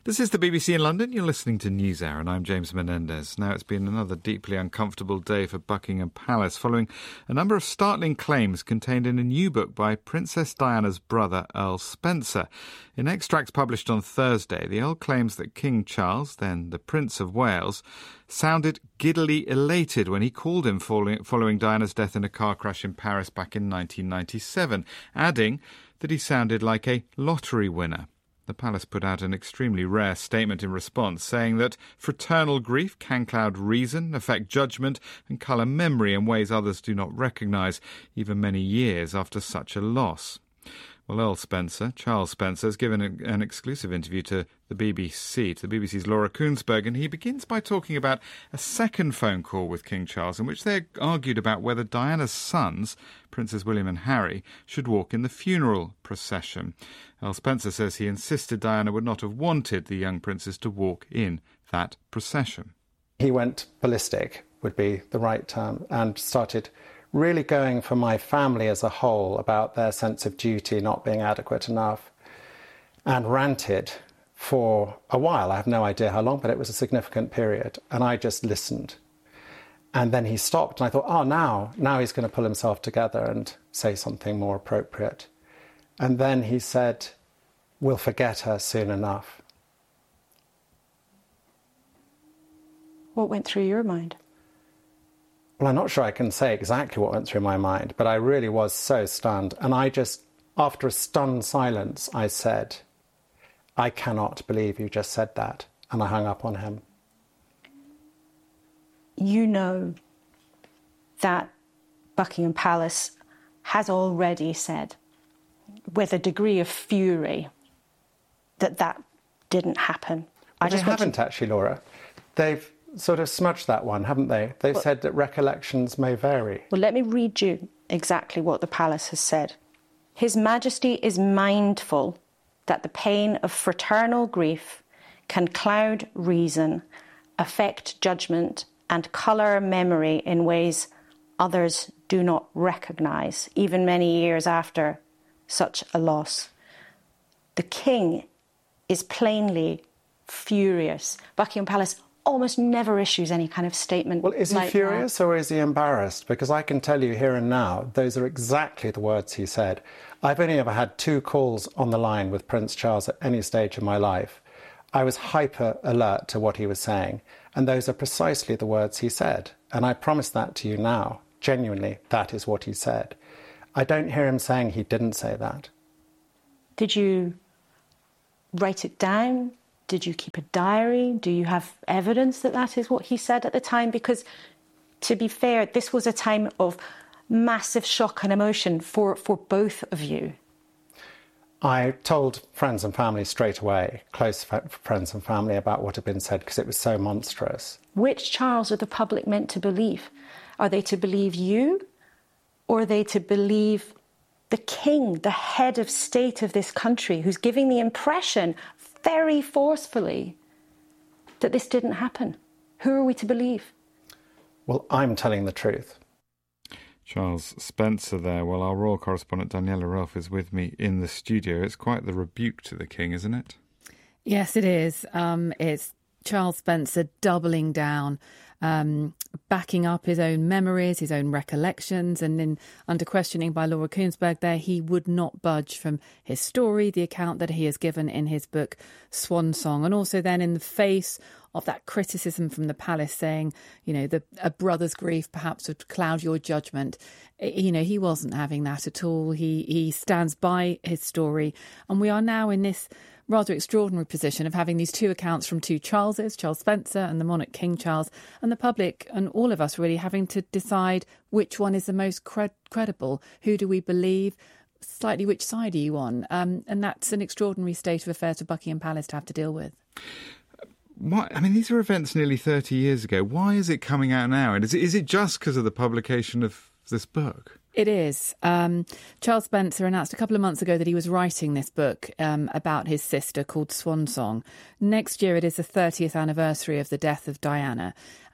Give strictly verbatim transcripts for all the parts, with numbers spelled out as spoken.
This is the B B C in London. You're listening to NewsHour, and I'm James Menendez. Now, it's been another deeply uncomfortable day for Buckingham Palace following a number of startling claims contained in a new book by Princess Diana's brother, Earl Spencer. In extracts published on Thursday, the Earl claims that King Charles, then the Prince of Wales, sounded giddily elated when he called him following, following Diana's death in a car crash in Paris back in nineteen ninety-seven, adding that he sounded like a lottery winner. The palace put out an extremely rare statement in response, saying that fraternal grief can cloud reason, affect judgment and colour memory in ways others do not recognise, even many years after such a loss. Well, Earl Spencer, Charles Spencer, has given a, an exclusive interview to the B B C, to the B B C's Laura Kuenssberg, and he begins by talking about a second phone call with King Charles in which they argued about whether Diana's sons, Princes William and Harry, should walk in the funeral procession. Earl Spencer says he insisted Diana would not have wanted the young princes to walk in that procession. He went ballistic, would be the right term, and started really going for my family as a whole about their sense of duty not being adequate enough, and ranted for a while. I have no idea how long, but it was a significant period, and I just listened. And then he stopped, and I thought, oh, now, now he's going to pull himself together and say something more appropriate. And then he said, we'll forget her soon enough. What went through your mind? Well, I'm not sure I can say exactly what went through my mind, but I really was so stunned. And I just, after a stunned silence, I said, I cannot believe you just said that. And I hung up on him. You know that Buckingham Palace has already said, with a degree of fury, that that didn't happen. But I just they haven't to... actually, Laura. They've sort of smudged that one, haven't they? They've well, said that recollections may vary. Well, let me read you exactly what the palace has said. His Majesty is mindful that the pain of fraternal grief can cloud reason, affect judgment, and colour memory in ways others do not recognise, even many years after such a loss. The King is plainly furious. Buckingham Palace almost never issues any kind of statement. Well, is he like furious that. Or is he embarrassed? Because I can tell you here and now, those are exactly the words he said. I've only ever had two calls on the line with Prince Charles at any stage of my life. I was hyper alert to what he was saying, and those are precisely the words he said. And I promise that to you now. Genuinely, that is what he said. I don't hear him saying he didn't say that. Did you write it down? Did you keep a diary? Do you have evidence that that is what he said at the time? Because, to be fair, this was a time of massive shock and emotion for, for both of you. I told friends and family straight away, close friends and family, about what had been said because it was so monstrous. Which Charles are the public meant to believe? Are they to believe you? Or are they to believe the King, the head of state of this country, who's giving the impression very forcefully that this didn't happen? Who are we to believe? Well, I'm telling the truth. Charles Spencer there. Well, our royal correspondent Daniela Rolfe is with me in the studio. It's quite the rebuke to the King, isn't it? Yes, it is. Um, it's Charles Spencer doubling down, um, backing up his own memories, his own recollections, and in under questioning by Laura Kuenssberg there, he would not budge from his story, the account that he has given in his book Swan Song, and also then in the face of that criticism from the palace saying, you know, the, a brother's grief perhaps would cloud your judgment. You know, he wasn't having that at all. He he stands by his story, and we are now in this rather extraordinary position of having these two accounts from two Charleses, Charles Spencer and the monarch King Charles, and the public and all of us really having to decide which one is the most cred- credible. Who do we believe? Slightly which side are you on? Um, and that's an extraordinary state of affairs for Buckingham Palace to have to deal with. Why, I mean, these are events nearly thirty years ago. Why is it coming out now? And is it, is it just because of the publication of this book? It is. Um, Charles Spencer announced a couple of months ago that he was writing this book um, about his sister called Swan Song. Next year it is the thirtieth anniversary of the death of Diana.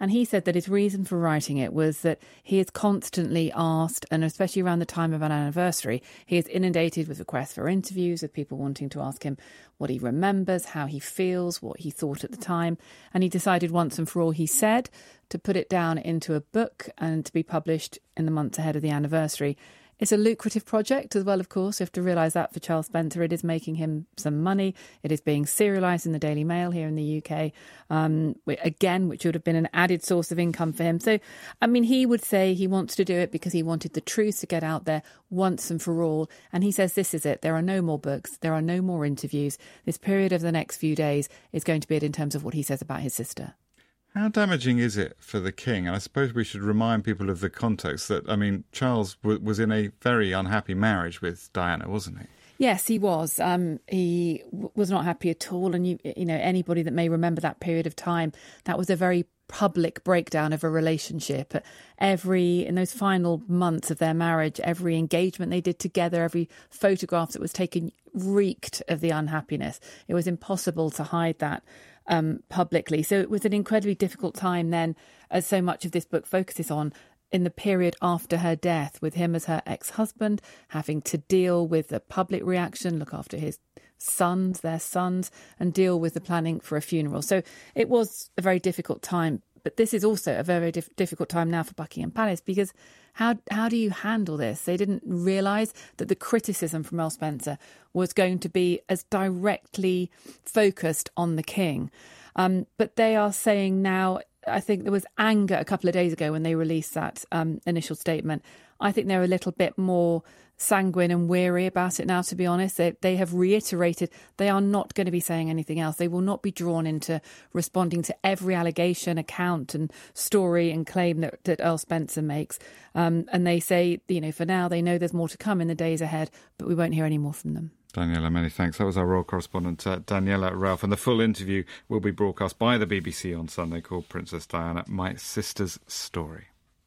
And he said that his reason for writing it was that he is constantly asked, and especially around the time of an anniversary, he is inundated with requests for interviews, with people wanting to ask him what he remembers, how he feels, what he thought at the time. And he decided once and for all, he said, to put it down into a book and to be published in the months ahead of the anniversary. It's a lucrative project as well, of course. You have to realise that for Charles Spencer, it is making him some money. It is being serialised in the Daily Mail here in the U K, um, again, which would have been an added source of income for him. So, I mean, he would say he wants to do it because he wanted the truth to get out there once and for all. And he says this is it. There are no more books. There are no more interviews. This period of the next few days is going to be it in terms of what he says about his sister. How damaging is it for the king? And I suppose we should remind people of the context that, I mean, Charles w- was in a very unhappy marriage with Diana, wasn't he? Yes, he was. Um, he w- was not happy at all. And, you, you know, anybody that may remember that period of time, that was a very public breakdown of a relationship. Every, in those final months of their marriage, every engagement they did together, every photograph that was taken reeked of the unhappiness. It was impossible to hide that um, publicly. So it was an incredibly difficult time then, as so much of this book focuses on, in the period after her death, with him as her ex-husband, having to deal with the public reaction, look after his sons, their sons, and deal with the planning for a funeral. So it was a very difficult time. But this is also a very dif- difficult time now for Buckingham Palace, because how how do you handle this? They didn't realise that the criticism from Earl Spencer was going to be as directly focused on the king. Um, but they are saying now, I think there was anger a couple of days ago when they released that um, initial statement. I think they're a little bit more sanguine and weary about it now, to be honest. They, they have reiterated they are not going to be saying anything else. They will not be drawn into responding to every allegation, account and story and claim that, that Earl Spencer makes. Um, and they say, you know, for now, they know there's more to come in the days ahead, but we won't hear any more from them. Daniela, many thanks. That was our royal correspondent, uh, Daniela Ralph. And the full interview will be broadcast by the B B C on Sunday, called Princess Diana, My Sister's Story.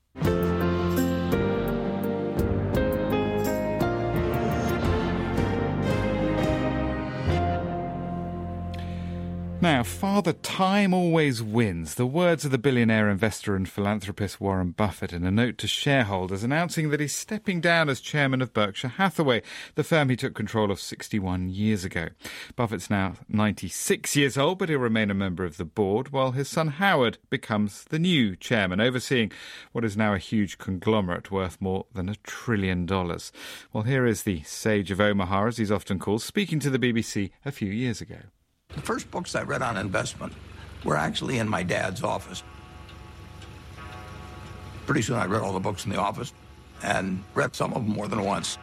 Now, Father Time always wins. The words of the billionaire investor and philanthropist Warren Buffett in a note to shareholders announcing that he's stepping down as chairman of Berkshire Hathaway, the firm he took control of sixty-one years ago. Buffett's now ninety-six years old, but he'll remain a member of the board, while his son Howard becomes the new chairman, overseeing what is now a huge conglomerate worth more than a trillion dollars. Well, here is the Sage of Omaha, as he's often called, speaking to the B B C a few years ago. The first books I read on investment were actually in my dad's office. Pretty soon I read all the books in the office and read some of them more than once.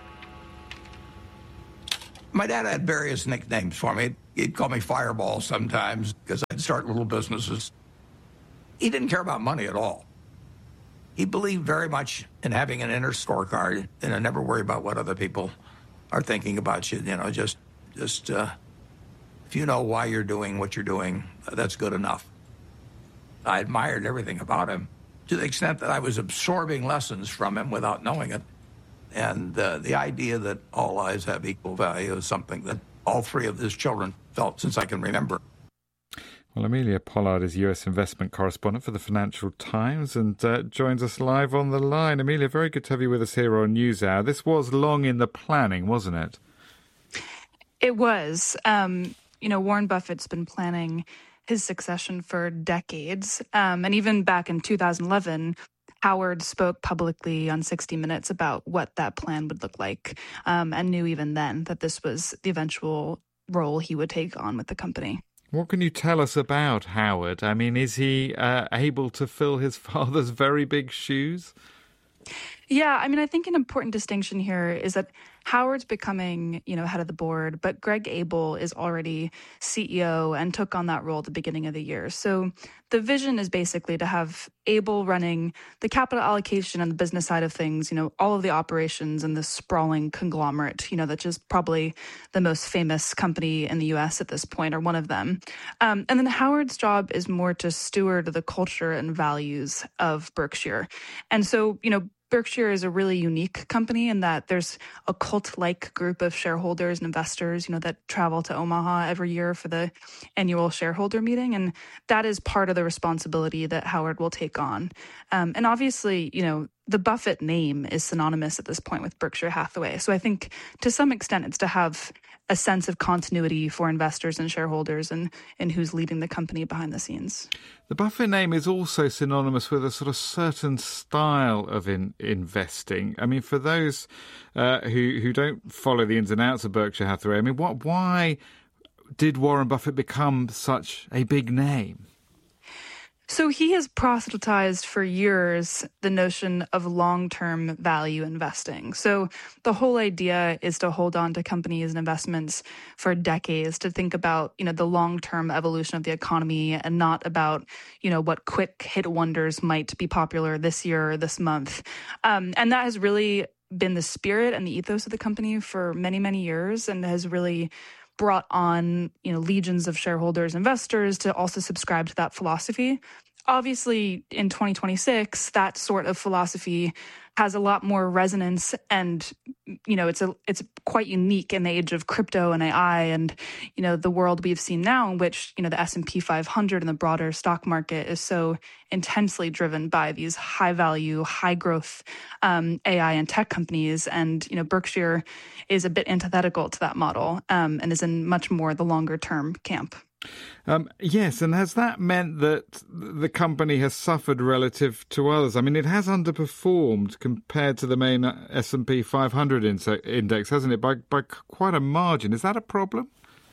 My dad had various nicknames for me. He'd call me Fireball sometimes because I'd start little businesses. He didn't care about money at all. He believed very much in having an inner scorecard and never worry about what other people are thinking about you. You know, just, just, uh, if you know why you're doing what you're doing, that's good enough. I admired everything about him to the extent that I was absorbing lessons from him without knowing it. And uh, the idea that all lives have equal value is something that all three of his children felt since I can remember. Well, Amelia Pollard is U S investment correspondent for the Financial Times and uh, joins us live on the line. Amelia, very good to have you with us here on NewsHour. This was long in the planning, wasn't it? It was. Um, you know, Warren Buffett's been planning his succession for decades. Um, and even back in two thousand eleven, Howard spoke publicly on sixty minutes about what that plan would look like, um, and knew even then that this was the eventual role he would take on with the company. What can you tell us about Howard? I mean, is he uh, able to fill his father's very big shoes? Yeah, I mean, I think an important distinction here is that Howard's becoming, you know, head of the board, but Greg Abel is already C E O and took on that role at the beginning of the year. So the vision is basically to have Abel running the capital allocation and the business side of things, you know, all of the operations and the sprawling conglomerate, you know, that's just probably the most famous company in the U S at this point, or one of them. Um, and then Howard's job is more to steward the culture and values of Berkshire. And so, you know, Berkshire is a really unique company in that there's a cult-like group of shareholders and investors, you know, that travel to Omaha every year for the annual shareholder meeting. And that is part of the responsibility that Howard will take on. Um, and obviously, you know, the Buffett name is synonymous at this point with Berkshire Hathaway. So I think to some extent it's to have a sense of continuity for investors and shareholders and, and who's leading the company behind the scenes. The Buffett name is also synonymous with a sort of certain style of in, investing. I mean, for those uh, who, who don't follow the ins and outs of Berkshire Hathaway, I mean, what, why did Warren Buffett become such a big name? So he has proselytized for years the notion of long-term value investing. So the whole idea is to hold on to companies and investments for decades, to think about, you know, the long-term evolution of the economy and not about, you know, what quick hit wonders might be popular this year or this month. Um, and that has really been the spirit and the ethos of the company for many, many years, and has really brought on, you know, legions of shareholders, investors to also subscribe to that philosophy. Obviously, in twenty twenty-six, that sort of philosophy has a lot more resonance, and you know, it's a it's quite unique in the age of crypto and A I, and you know, the world we've seen now, in which you know the S and P five hundred and the broader stock market is so intensely driven by these high value, high growth um, A I and tech companies, and you know, Berkshire is a bit antithetical to that model, um, and is in much more the longer term camp. Um, yes, and has that meant that the company has suffered relative to others? I mean, it has underperformed compared to the main S and P five hundred index, hasn't it, by, by quite a margin. Is that a problem?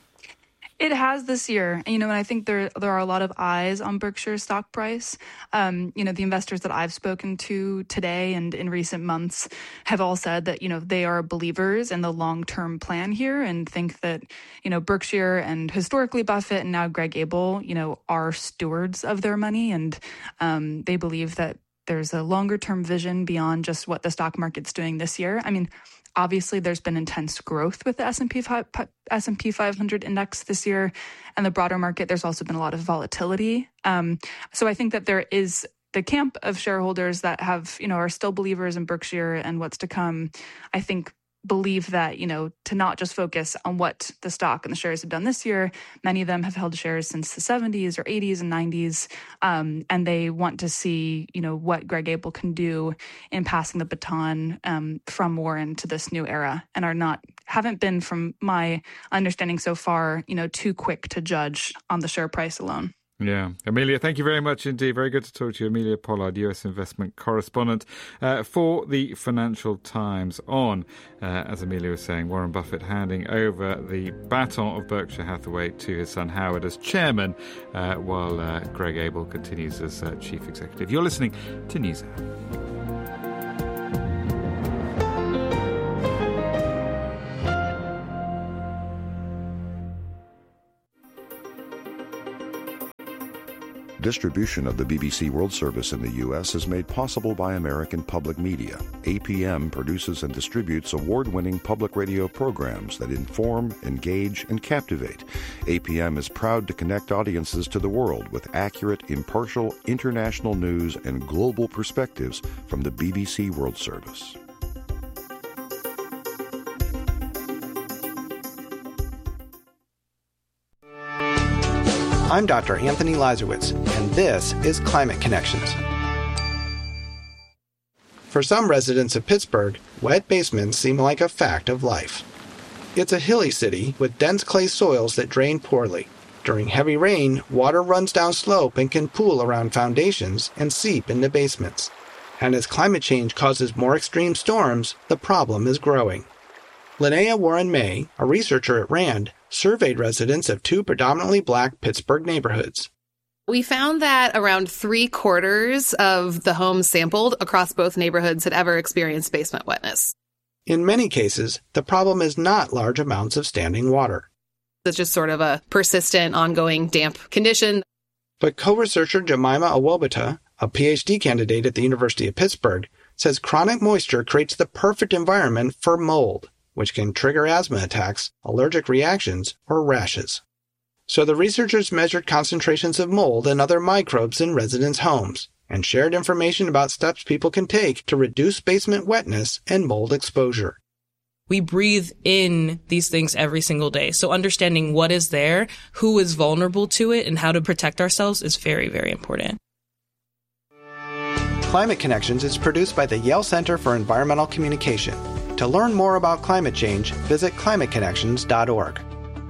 It has this year, you know, and I think there there are a lot of eyes on Berkshire's stock price. Um, you know, the investors that I've spoken to today and in recent months have all said that, you know, they are believers in the long-term plan here and think that, you know, Berkshire and historically Buffett and now Greg Abel, you know, are stewards of their money, and um, they believe that there's a longer-term vision beyond just what the stock market's doing this year. I mean, obviously, there's been intense growth with the S and P five hundred index this year, and the broader market. There's also been a lot of volatility. Um, so I think that there is the camp of shareholders that have, you know, are still believers in Berkshire and what's to come. I think believe that, you know, to not just focus on what the stock and the shares have done this year. Many of them have held shares since the seventies or eighties and nineties, um, and they want to see, you know, what Greg Abel can do in passing the baton um, from Warren to this new era, and are not haven't been, from my understanding so far, you know, too quick to judge on the share price alone. Yeah. Amelia, thank you very much indeed. Very good to talk to you. Amelia Pollard, U S investment correspondent uh, for the Financial Times, on, uh, as Amelia was saying, Warren Buffett handing over the baton of Berkshire Hathaway to his son Howard as chairman, uh, while uh, Greg Abel continues as uh, chief executive. You're listening to NewsHour. Distribution of the B B C World Service in the U S is made possible by American Public Media. A P M produces and distributes award-winning public radio programs that inform, engage, and captivate. A P M is proud to connect audiences to the world with accurate, impartial, international news and global perspectives from the B B C World Service. I'm Doctor Anthony Lazarowitz, and this is Climate Connections. For some residents of Pittsburgh, wet basements seem like a fact of life. It's a hilly city with dense clay soils that drain poorly. During heavy rain, water runs down slope and can pool around foundations and seep into basements. And as climate change causes more extreme storms, the problem is growing. Linnea Warren May, a researcher at RAND, surveyed residents of two predominantly black Pittsburgh neighborhoods. We found that around three quarters of the homes sampled across both neighborhoods had ever experienced basement wetness. In many cases, the problem is not large amounts of standing water. It's just sort of a persistent, ongoing damp condition. But co-researcher Jemima Awobata, a P H D candidate at the University of Pittsburgh, says chronic moisture creates the perfect environment for mold, which can trigger asthma attacks, allergic reactions, or rashes. So the researchers measured concentrations of mold and other microbes in residents' homes, and shared information about steps people can take to reduce basement wetness and mold exposure. We breathe in these things every single day. So understanding what is there, who is vulnerable to it, and how to protect ourselves is very, very important. Climate Connections is produced by the Yale Center for Environmental Communication. To learn more about climate change, visit climate connections dot org.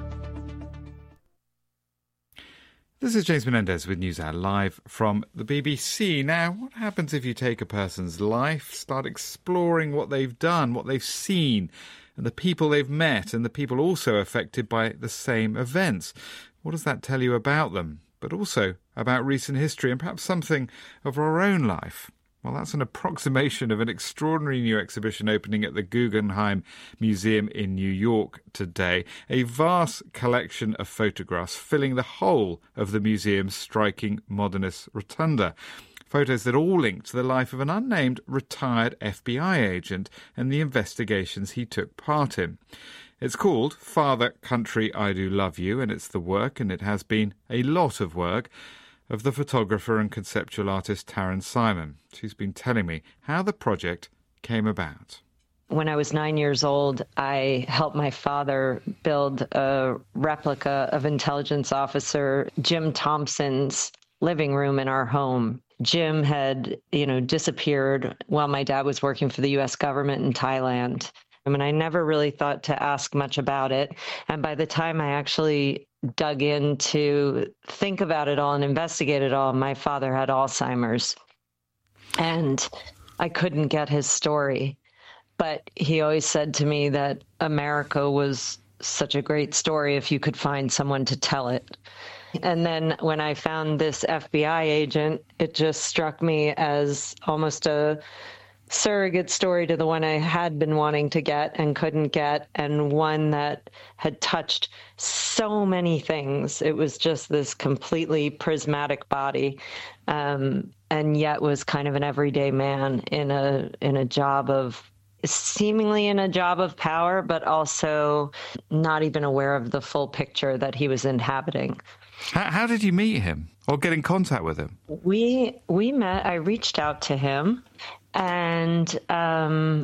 This is James Menendez with NewsHour live from the B B C. Now, what happens if you take a person's life, start exploring what they've done, what they've seen, and the people they've met, and the people also affected by the same events? What does that tell you about them, but also about recent history and perhaps something of our own life? Well, that's an approximation of an extraordinary new exhibition opening at the Guggenheim Museum in New York today. A vast collection of photographs filling the whole of the museum's striking modernist rotunda. Photos that all link to the life of an unnamed retired F B I agent and the investigations he took part in. It's called Father, Country, I Do Love You, and it's the work, and it has been a lot of work, of the photographer and conceptual artist Taryn Simon. She's been telling me how the project came about. When I was nine years old, I helped my father build a replica of intelligence officer Jim Thompson's living room in our home. Jim had, you know, disappeared while my dad was working for the U S government in Thailand. I mean, I never really thought to ask much about it. And by the time I actually dug in to think about it all and investigate it all, my father had Alzheimer's. And I couldn't get his story. But he always said to me that America was such a great story if you could find someone to tell it. And then when I found this F B I agent, it just struck me as almost a surrogate story to the one I had been wanting to get and couldn't get, and one that had touched so many things. It was just this completely prismatic body, um, and yet was kind of an everyday man in a in a job of seemingly in a job of power, but also not even aware of the full picture that he was inhabiting. How, how did you meet him or get in contact with him? We we met. I reached out to him. And um,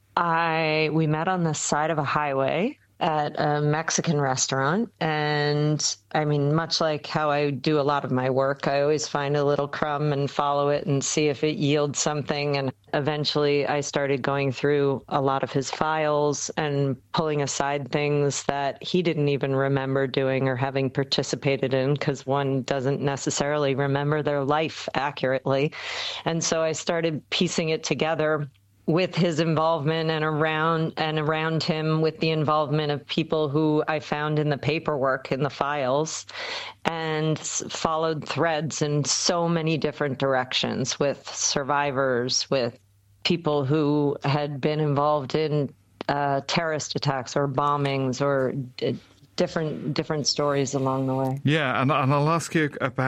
I we met on the side of a highway at a Mexican restaurant. And I mean, much like how I do a lot of my work, I always find a little crumb and follow it and see if it yields something. And eventually I started going through a lot of his files and pulling aside things that he didn't even remember doing or having participated in, because one doesn't necessarily remember their life accurately. And so I started piecing it together with his involvement and around and around him with the involvement of people who I found in the paperwork, in the files, and followed threads in so many different directions with survivors, with people who had been involved in uh, terrorist attacks or bombings or uh, different different stories along the way. Yeah, and, and I'll ask you about